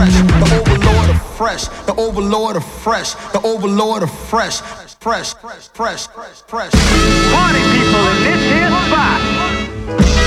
the overlord of fresh, the overlord of fresh, the overlord of fresh, fresh. Party people in this here spot.